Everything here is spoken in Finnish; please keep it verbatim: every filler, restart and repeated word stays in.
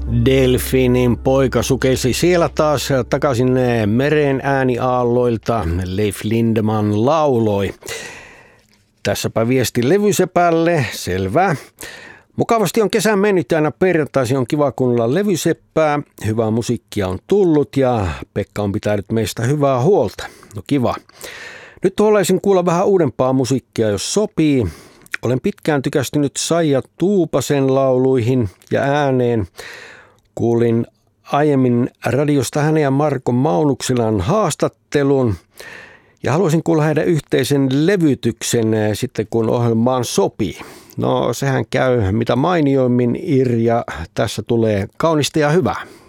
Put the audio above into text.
Delfinin poika sukelsi siellä taas takaisin meren ääniaalloilta, Leif Lindeman lauloi. Tässäpä viesti levysepälle, selvä. Mukavasti on kesä mennyt ja aina perjantaisin on kiva kuunnella levyseppää. Hyvää musiikkia on tullut ja Pekka on pitänyt meistä hyvää huolta. No kiva. Nyt haluaisin kuulla vähän uudempaa musiikkia, jos sopii. Olen pitkään tykästynyt Saija Tuupasen lauluihin ja ääneen. Kuulin aiemmin radiosta hänen ja Marko Maunuksilan haastattelun ja haluaisin kuulla heidän yhteisen levytyksen sitten kun ohjelmaan sopii. No sehän käy mitä mainioimmin, Irja. Tässä tulee kaunista ja hyvää.